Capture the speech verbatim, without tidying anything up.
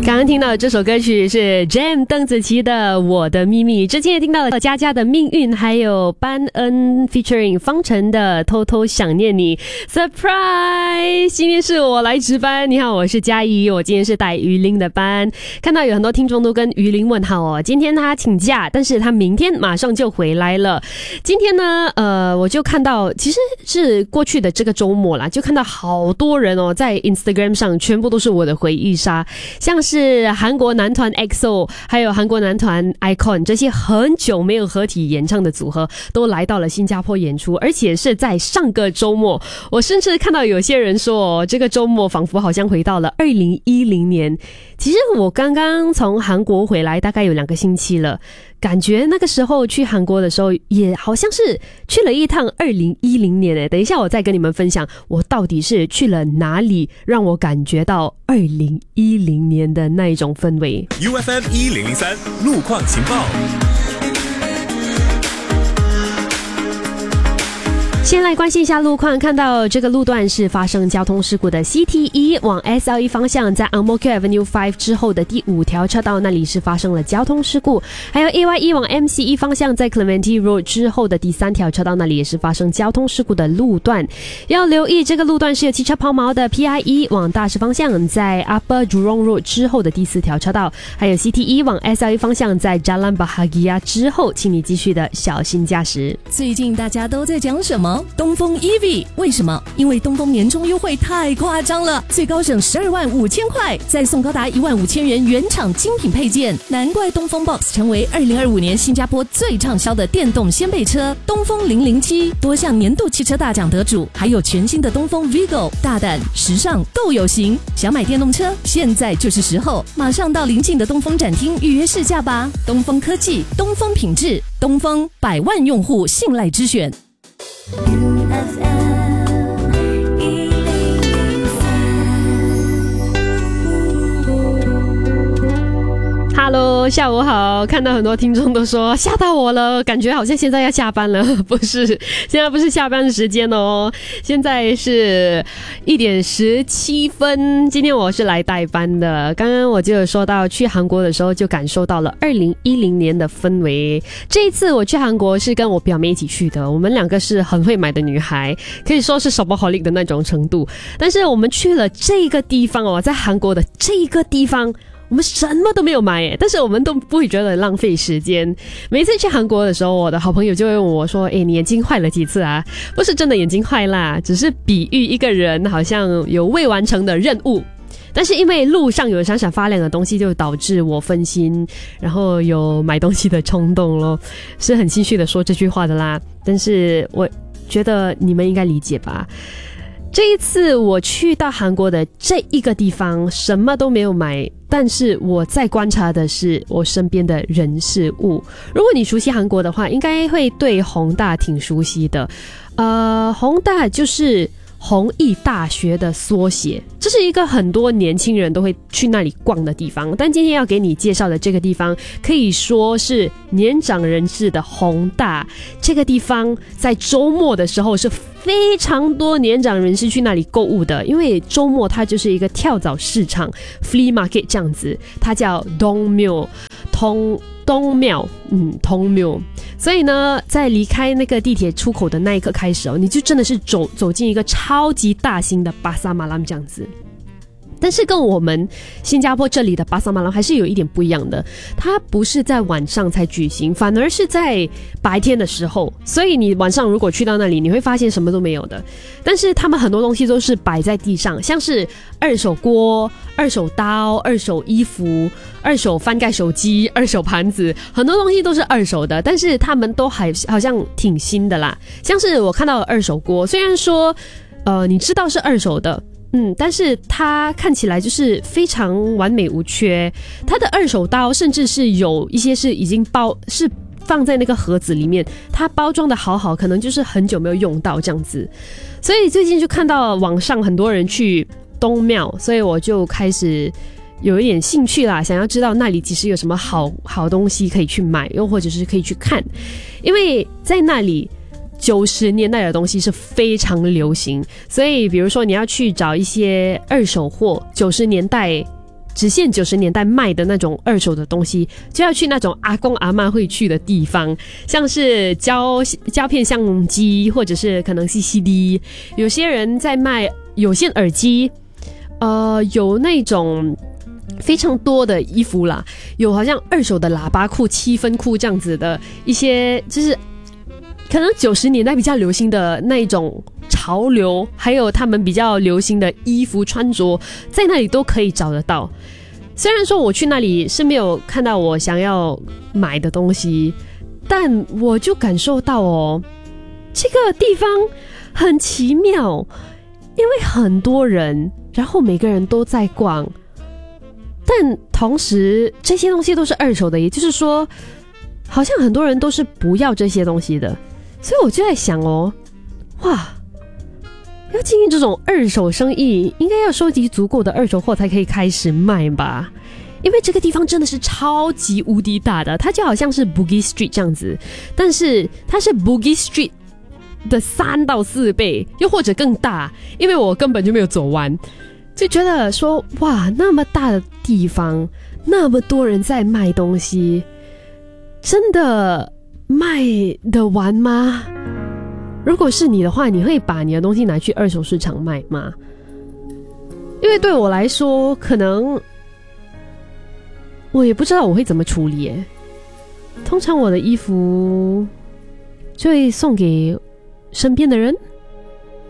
刚刚听到的这首歌曲是 Jam 邓紫棋的《我的秘密》，之前也听到了佳佳的命运，还有班恩 featuring 方晨的偷偷想念你。 Surprise， 今天是我来值班。你好，我是佳怡，我今天是带于林的班。看到有很多听众都跟于林问好哦，今天他请假，但是他明天马上就回来了。今天呢呃，我就看到其实是过去的这个周末啦，就看到好多人哦在 Instagram 上全部都是我的回忆杀，像是韩国男团 X O 还有韩国男团 Icon 这些很久没有合体演唱的组合都来到了新加坡演出，而且是在上个周末。我甚至看到有些人说、哦、这个周末仿佛好像回到了二零一零年。其实我刚刚从韩国回来大概有两个星期了，感觉那个时候去韩国的时候也好像是去了一趟二零一零年诶。等一下我再跟你们分享我到底是去了哪里让我感觉到二零一零年的那一种氛围。 U F M 一零零三路况情报。 先来关心一下路况，看到这个路段是发生交通事故的 C T 一 往 S L E 方向，在 Ang Mo Kio Avenue 五之后的第五条车道那里是发生了交通事故，还有 A Y 一 往 M C 一 方向，在 Clementi Road 之后的第三条车道那里也是发生交通事故的路段。要留意这个路段是有汽车抛锚的 P I 一 往大石方向，在 Upper Jurong Road 之后的第四条车道，还有 C T 一 往 S L E 方向，在 Jalan Bahagia 之后，请你继续的小心驾驶。 最近大家都在讲什么？东风 E V， 为什么？因为东风年终优惠太夸张了，最高省十二万五千块，再送高达一万五千元原厂精品配件，难怪东风 Box 成为二零二五年新加坡最畅销的电动掀背车。东风零零七多项年度汽车大奖得主，还有全新的东风 Vigo， 大胆时尚够有型。想买电动车，现在就是时候，马上到邻近的东风展厅预约试驾吧。东风科技，东风品质，东风百万用户信赖之选。 U F M 一零零三 Hello， 下午好。看到很多听众都说吓到我了，感觉好像现在要下班了。不是，现在不是下班时间哦，现在是一点十七分。今天我是来代班的。刚刚我就有说到去韩国的时候就感受到了二零一零年的氛围。这一次我去韩国是跟我表妹一起去的，我们两个是很会买的女孩，可以说是shopaholic的那种程度。但是我们去了这个地方哦，在韩国的这个地方我们什么都没有买耶，但是我们都不会觉得浪费时间。每次去韩国的时候，我的好朋友就会问我说，诶，你眼睛坏了几次啊？不是真的眼睛坏啦，只是比喻一个人好像有未完成的任务，但是因为路上有闪闪发亮的东西，就导致我分心，然后有买东西的冲动咯，是很心虚的说这句话的啦，但是我觉得你们应该理解吧。这一次我去到韩国的这一个地方什么都没有买，但是我在观察的是我身边的人事物。如果你熟悉韩国的话，应该会对弘大挺熟悉的。呃，弘大就是弘毅大学的缩写，这是一个很多年轻人都会去那里逛的地方。但今天要给你介绍的这个地方可以说是年长人士的弘大。这个地方在周末的时候是非常多年长人士去那里购物的，因为周末它就是一个跳蚤市场 flea market 这样子，它叫 Dongmyo 通东庙，嗯，通庙。所以呢，在离开那个地铁出口的那一刻开始哦，你就真的是走走进一个超级大型的巴萨马兰这样子。但是跟我们新加坡这里的巴萨马兰还是有一点不一样的，它不是在晚上才举行，反而是在白天的时候，所以你晚上如果去到那里，你会发现什么都没有的。但是他们很多东西都是摆在地上，像是二手锅、二手刀、二手衣服、二手翻盖手机、二手盘子，很多东西都是二手的，但是他们都还好像挺新的啦。像是我看到的二手锅，虽然说呃你知道是二手的，嗯，但是它看起来就是非常完美无缺。它的二手刀甚至是有一些是已经包是放在那个盒子里面，它包装的好好，可能就是很久没有用到这样子。所以最近就看到网上很多人去东庙，所以我就开始有一点兴趣啦，想要知道那里其实有什么好好东西可以去买，又或者是可以去看。因为在那里九十年代的东西是非常流行，所以比如说你要去找一些二手货，九十年代只限九十年代卖的那种二手的东西，就要去那种阿公阿嬷会去的地方，像是胶胶片相机，或者是可能 C C D。有些人在卖有线耳机，呃，有那种非常多的衣服啦，有好像二手的喇叭裤、七分裤这样子的一些，就是可能九十年代比较流行的那种潮流，还有他们比较流行的衣服穿着，在那里都可以找得到。虽然说我去那里是没有看到我想要买的东西，但我就感受到哦，这个地方很奇妙，因为很多人，然后每个人都在逛，但同时这些东西都是二手的，也就是说好像很多人都是不要这些东西的。所以我就在想哦，哇，要经营这种二手生意，应该要收集足够的二手货才可以开始卖吧。因为这个地方真的是超级无敌大的，它就好像是 Bugis Street 这样子，但是它是 Bugis Street 的三到四倍，又或者更大，因为我根本就没有走完，就觉得说哇，那么大的地方，那么多人在卖东西，真的卖得完吗？如果是你的话，你会把你的东西拿去二手市场卖吗？因为对我来说，可能我也不知道我会怎么处理耶。通常我的衣服就会送给身边的人，